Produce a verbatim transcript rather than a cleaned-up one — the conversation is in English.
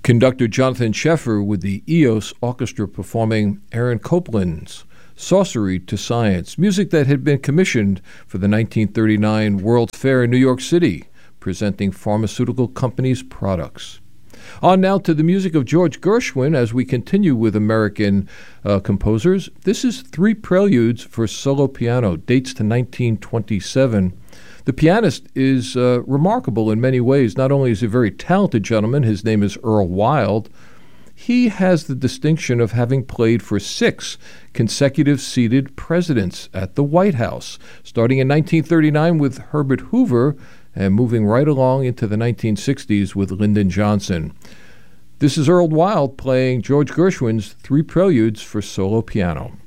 Conductor Jonathan Sheffer with the E O S Orchestra performing Aaron Copland's Sorcery to Science, music that had been commissioned for the nineteen thirty-nine World's Fair in New York City, presenting pharmaceutical companies' products. On now to the music of George Gershwin as we continue with American uh, composers. This is Three Preludes for Solo Piano, dates to nineteen twenty-seven. The pianist is uh, remarkable in many ways. Not only is he a very talented gentleman, his name is Earl Wild, he has the distinction of having played for six consecutive seated presidents at the White House, starting in nineteen thirty-nine with Herbert Hoover and moving right along into the nineteen sixties with Lyndon Johnson. This is Earl Wild playing George Gershwin's Three Preludes for Solo Piano.